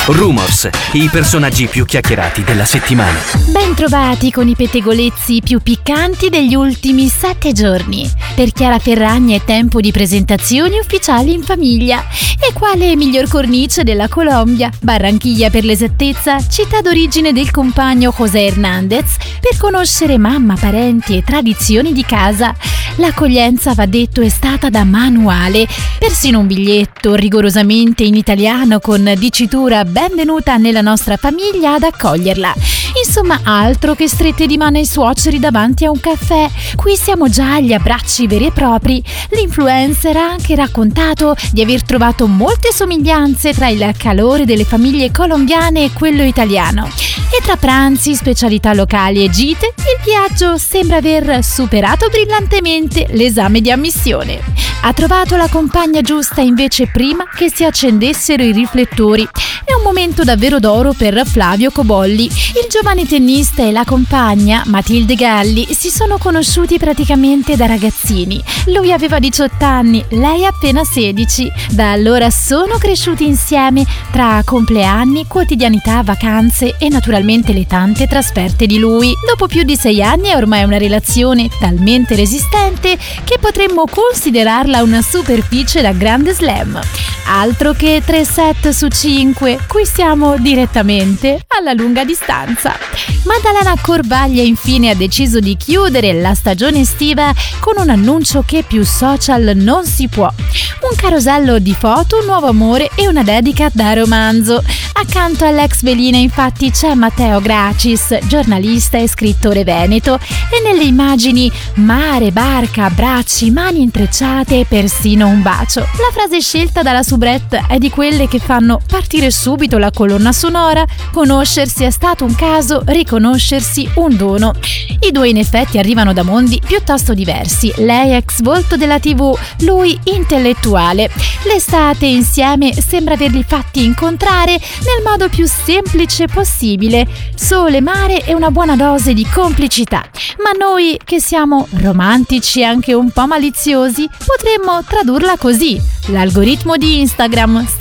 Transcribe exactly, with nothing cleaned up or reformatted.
Rumors, i personaggi più chiacchierati della settimana. Ben trovati con i pettegolezzi più piccanti degli ultimi sette giorni. Per Chiara Ferragni è tempo di presentazioni ufficiali in famiglia. E quale miglior cornice della Colombia, Barranquilla per l'esattezza, città d'origine del compagno José Hernández, per conoscere mamma, parenti e tradizioni di casa. L'accoglienza, va detto, è stata da manuale. Persino un biglietto rigorosamente in italiano con dicitura "benvenuta nella nostra famiglia" ad accoglierla. Insomma, altro che strette di mano ai suoceri davanti a un caffè. Qui siamo già agli abbracci veri e propri. L'influencer ha anche raccontato di aver trovato molte somiglianze tra il calore delle famiglie colombiane e quello italiano. E tra pranzi, specialità locali e gite, il viaggio sembra aver superato brillantemente l'esame di ammissione. Ha trovato la compagna giusta invece prima che si accendessero i riflettori. È un momento davvero d'oro per Flavio Cobolli. Il giovane tennista e la compagna, Matilde Galli, si sono conosciuti praticamente da ragazzini. Lui aveva diciotto anni, lei appena sedici. Da allora sono cresciuti insieme tra compleanni, quotidianità, vacanze e naturalmente le tante trasferte di lui. Dopo più di sei anni è ormai una relazione talmente resistente che potremmo considerarla una superficie da grande slam. Altro che tre set su cinque, qui siamo direttamente alla lunga distanza. Maddalena Corbaglia infine ha deciso di chiudere la stagione estiva con un annuncio che più social non si può. Un carosello di foto, un nuovo amore e una dedica da romanzo. Accanto all'ex velina infatti c'è Matteo Gracis, giornalista e scrittore veneto, e nelle immagini mare, barca, abbracci, mani intrecciate e persino un bacio. La frase scelta dalla soubrette è di quelle che fanno partire subito la colonna sonora: conoscersi è stato un caso, riconoscersi un dono. I due in effetti arrivano da mondi piuttosto diversi, lei ex volto della tivù, lui intellettuale. L'estate insieme sembra averli fatti incontrare nel modo più semplice possibile: sole, mare e una buona dose di complicità. Ma noi, che siamo romantici e anche un po' maliziosi, potremmo tradurla così: l'algoritmo di Instagram